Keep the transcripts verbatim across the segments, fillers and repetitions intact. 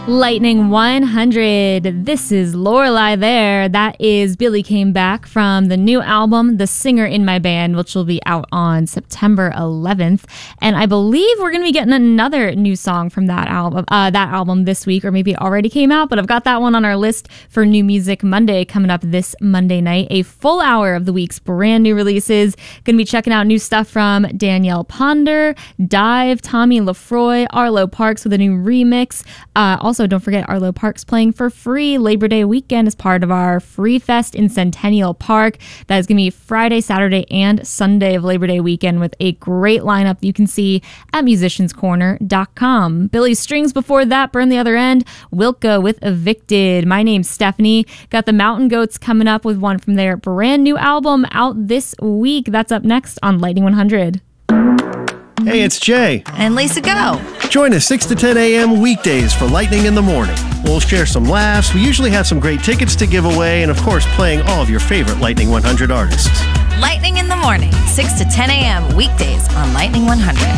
Lightning one hundred. This is Lorelei there. That is Billy Came Back from the new album, The Singer in My Band, which will be out on September eleventh. And I believe we're going to be getting another new song from that album, uh, that album this week, or maybe it already came out, but I've got that one on our list for New Music Monday coming up this Monday night. A full hour of the week's brand new releases. Going to be checking out new stuff from Danielle Ponder, Dive, Tommy Lafroy, Arlo Parks with a new remix. Uh, also, Also, don't forget Arlo Park's playing for free Labor Day weekend as part of our Free Fest in Centennial Park. That is going to be Friday, Saturday, and Sunday of Labor Day weekend with a great lineup you can see at musicians corner dot com. Billy's Strings before that, Burn the Other End, Wilco with Evicted. My name's Stephanie. Got the Mountain Goats coming up with one from their brand new album out this week. That's up next on Lightning one hundred. Hey, it's Jay. And Lisa Go. Join us six to ten a.m. weekdays for Lightning in the Morning. We'll share some laughs. We usually have some great tickets to give away, and of course, playing all of your favorite Lightning one hundred artists. Lightning in the Morning, six to ten a.m. weekdays on Lightning one hundred.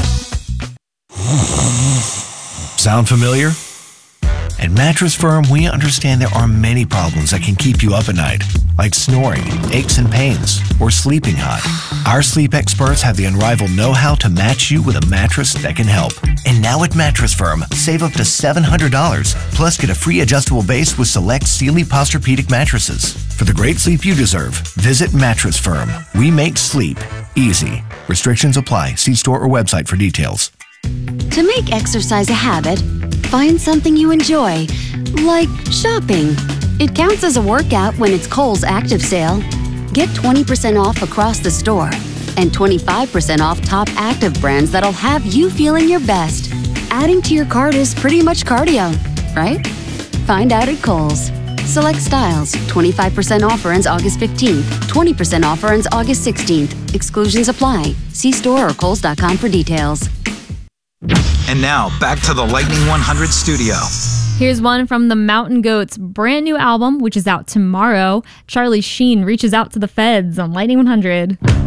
Sound familiar? At Mattress Firm, we understand there are many problems that can keep you up at night, like snoring, aches and pains, or sleeping hot. Our sleep experts have the unrivaled know-how to match you with a mattress that can help. And now at Mattress Firm, save up to seven hundred dollars, plus get a free adjustable base with select Sealy Posturepedic mattresses. For the great sleep you deserve, visit Mattress Firm. We make sleep easy. Restrictions apply. See store or website for details. To make exercise a habit, find something you enjoy, like shopping. It counts as a workout when it's Kohl's Active Sale. Get twenty percent off across the store and twenty-five percent off top active brands that'll have you feeling your best. Adding to your cart is pretty much cardio, right? Find out at Kohl's. Select styles. twenty-five percent offer ends August fifteenth. twenty percent offer ends August sixteenth. Exclusions apply. See store or kohls dot com for details. And now, back to the Lightning one hundred studio. Here's one from the Mountain Goats' brand new album, which is out tomorrow. Charlie Sheen reaches out to the feds on Lightning one hundred.